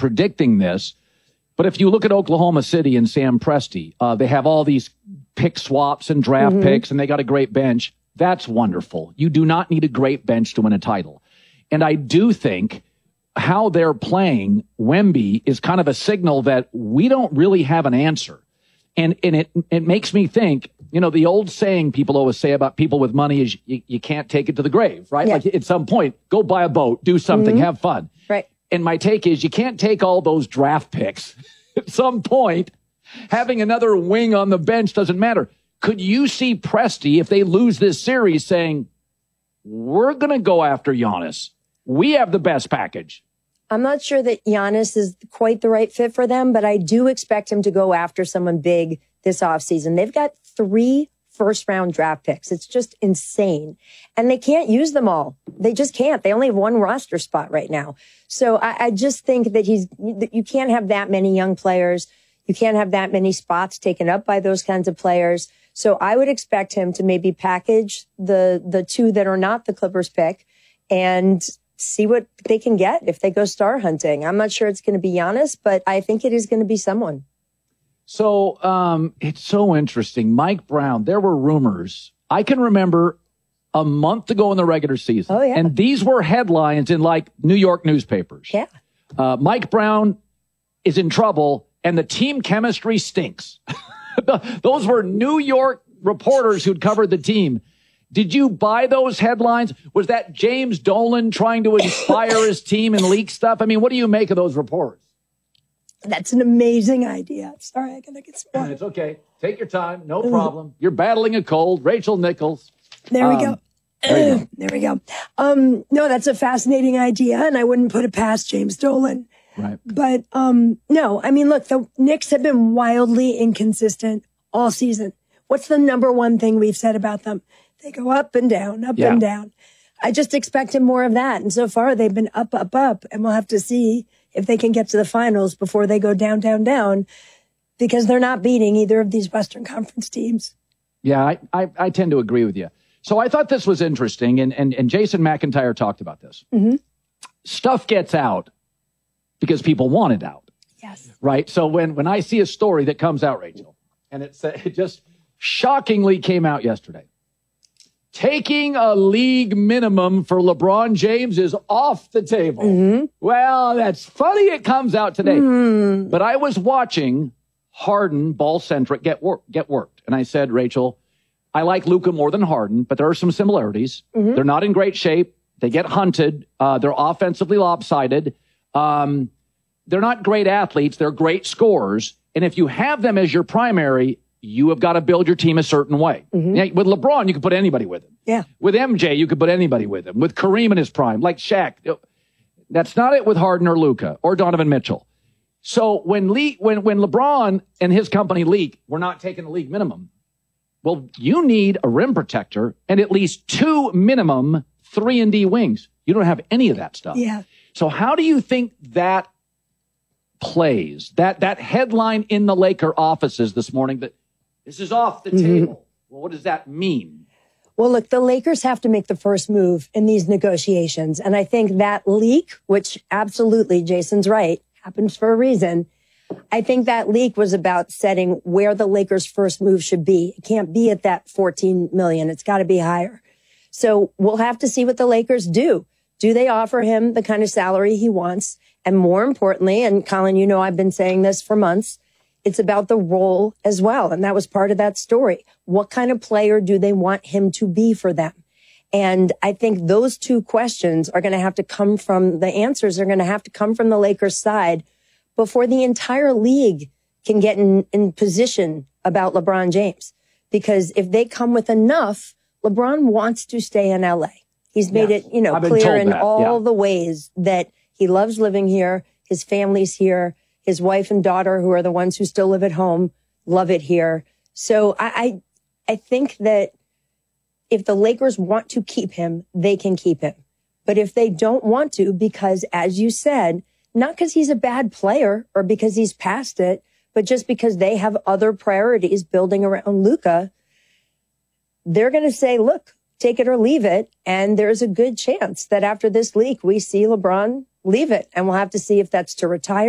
predicting this. But if you look at Oklahoma City and Sam Presti, they have all these pick swaps and draft picks, and they got a great bench. That's wonderful. You do not need a great bench to win a title. And I do think how they're playing Wemby is kind of a signal that we don't really have an answer. And it makes me think, the old saying people always say about people with money is you can't take it to the grave, right? Yeah. Like at some point, go buy a boat, do something, have fun. Right. And my take is you can't take all those draft picks. At some point, having another wing on the bench doesn't matter. Could you see Presti, if they lose this series, saying, we're going to go after Giannis? We have the best package. I'm not sure that Giannis is quite the right fit for them, but I do expect him to go after someone big this offseason. They've got 3 first-round draft picks. It's just insane. And they can't use them all. They just can't. They only have 1 roster spot right now. So I just think that you can't have that many young players. You can't have that many spots taken up by those kinds of players. So I would expect him to maybe package the 2 that are not the Clippers pick and see what they can get if they go star hunting. I'm not sure it's going to be Giannis, but I think it is going to be someone. So it's so interesting. Mike Brown, there were rumors. I can remember a month ago in the regular season. Oh, yeah. And these were headlines in like New York newspapers. Yeah. Mike Brown is in trouble and the team chemistry stinks. Those were New York reporters who'd covered the team. Did you buy those headlines? Was that James Dolan trying to inspire his team and leak stuff? I mean, what do you make of those reports? That's an amazing idea. Sorry, I gotta get some water. It's okay. Take your time. No problem. You're battling a cold. Rachel Nichols. There we go. There we go. No, that's a fascinating idea, and I wouldn't put it past James Dolan. Right. But no, I mean, look, the Knicks have been wildly inconsistent all season. What's the number one thing we've said about them? They go up and down, up and down. I just expected more of that. And so far, they've been up, up, up. And we'll have to see if they can get to the finals before they go down, down, down, because they're not beating either of these Western Conference teams. Yeah, I tend to agree with you. So I thought this was interesting, and Jason McIntyre talked about this. Stuff gets out because people want it out. Yes. Right? So when I see a story that comes out, Rachel, and it just shockingly came out yesterday, taking a league minimum for LeBron James is off the table. Well, that's funny it comes out today. But I was watching Harden, ball-centric, get worked. And I said, Rachel, I like Luka more than Harden, but there are some similarities. They're not in great shape. They get hunted. They're offensively lopsided. They're not great athletes. They're great scorers. And if you have them as your primary, you have got to build your team a certain way. Yeah, with LeBron, you can put anybody with him. Yeah. With MJ, you could put anybody with him. With Kareem in his prime, like Shaq. That's not it with Harden or Luka or Donovan Mitchell. So when LeBron and his company leak, we're not taking the league minimum. Well, you need a rim protector and at least 2 minimum 3-and-D wings. You don't have any of that stuff. Yeah. So how do you think that plays? That headline in the Laker offices this morning that this is off the table. Well, what does that mean? Well, look, the Lakers have to make the first move in these negotiations. And I think that leak, which absolutely, Jason's right, happens for a reason. I think that leak was about setting where the Lakers' first move should be. It can't be at that $14 million. It's got to be higher. So we'll have to see what the Lakers do. Do they offer him the kind of salary he wants? And more importantly, and Colin, you know I've been saying this for months, it's about the role as well. And that was part of that story. What kind of player do they want him to be for them? And I think those 2 questions are going to have to come from, the answers are going to have to come from the Lakers side before the entire league can get in position about LeBron James. Because if they come with enough, LeBron wants to stay in LA. He's made it, clear in all the ways that he loves living here. His family's here. His wife and daughter, who are the ones who still live at home, love it here. So I think that if the Lakers want to keep him, they can keep him. But if they don't want to, because as you said, not because he's a bad player or because he's past it, but just because they have other priorities building around Luka, they're going to say, look, take it or leave it. And there's a good chance that after this leak, we see LeBron leave it. And we'll have to see if that's to retire